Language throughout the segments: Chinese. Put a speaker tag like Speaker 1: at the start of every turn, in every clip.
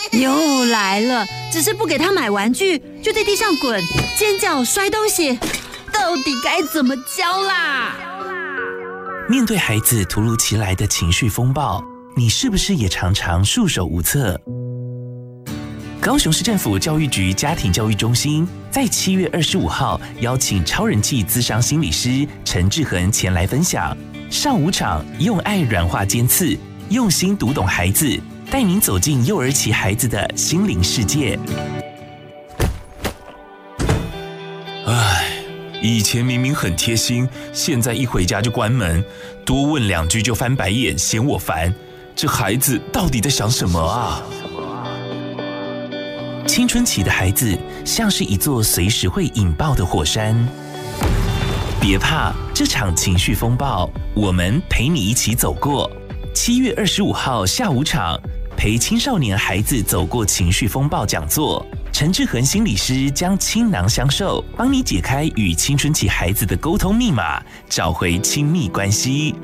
Speaker 1: 又来了，只是不给他买玩具，就在地上滚、尖叫、摔东西，到底该怎么教啦？
Speaker 2: 面对孩子突如其来的情绪风暴，你是不是也常常束手无策？高雄市政府教育局家庭教育中心在7月25号邀请超人气咨商心理师陈志恒前来分享，上午场用爱软化尖刺，用心读懂孩子，带您走进幼儿期孩子的心灵世界。唉，以前明明很贴心，现在一回家就关门，多问2句就翻白眼，嫌我烦。这孩子到底在想什么啊？青春期的孩子像是一座随时会引爆的火山，别怕，这场情绪风暴，我们陪你一起走过。7月25号下午场，陪青少年孩子走过情绪风暴讲座，陈志恒心理师将倾囊相授，帮你解开与青春期孩子的沟通密码，找回亲密关系。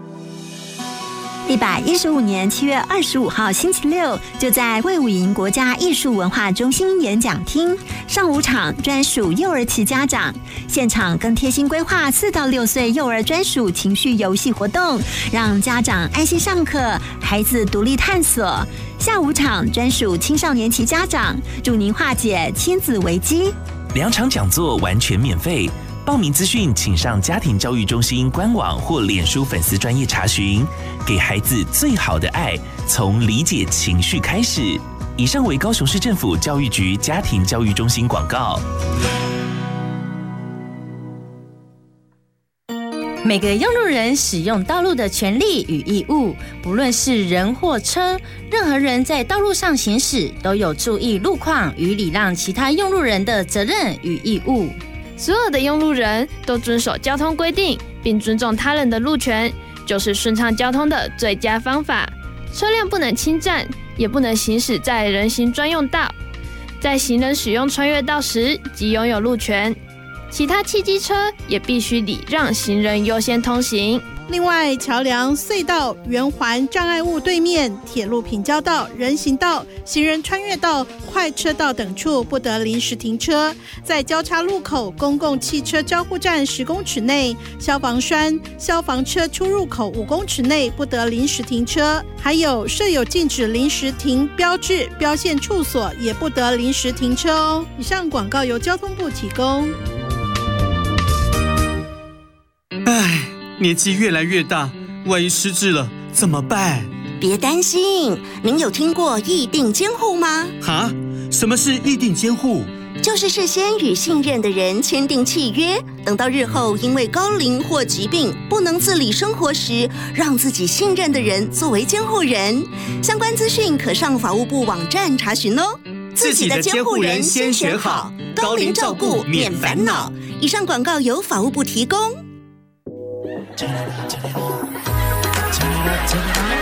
Speaker 1: 115年7月25号星期六，就在卫武营国家艺术文化中心演讲厅，上午场专属幼儿期家长，现场更贴心规划4到6岁幼儿专属情绪游戏活动，让家长安心上课，孩子独立探索。下午场专属青少年期家长，助您化解亲子危机。
Speaker 2: 2场讲座完全免费。报名资讯请上家庭教育中心官网或脸书粉丝专页查询。给孩子最好的爱，从理解情绪开始。以上为高雄市政府教育局家庭教育中心广告。
Speaker 3: 每个用路人使用道路的权利与义务，不论是人或车，任何人在道路上行驶都有注意路况与礼让其他用路人的责任与义务。
Speaker 4: 所有的用路人都遵守交通规定，并尊重他人的路权，就是顺畅交通的最佳方法。车辆不能侵占，也不能行驶在人行专用道。在行人使用穿越道时，即拥有路权。其他汽机车也必须礼让行人优先通行。
Speaker 5: 另外，桥梁、隧道、圆环、障碍物对面、铁路平交道、人行道、行人穿越道、快车道等处不得临时停车。在交叉路口、公共汽车交互站10公尺内、消防栓、消防车出入口5公尺内不得临时停车。还有设有禁止临时停标志、标线处所，也不得临时停车哦。以上广告由交通部提供。
Speaker 6: 唉，年纪越来越大，万一失智了怎么办？
Speaker 7: 别担心，您有听过议定监护吗？
Speaker 6: 哈？什么是议定监护？
Speaker 7: 就是事先与信任的人签订契约，等到日后因为高龄或疾病不能自理生活时，让自己信任的人作为监护人。相关资讯可上法务部网站查询哦。
Speaker 6: 自己的监护人先选好，高龄照顾免烦恼。
Speaker 7: 以上广告由法务部提供。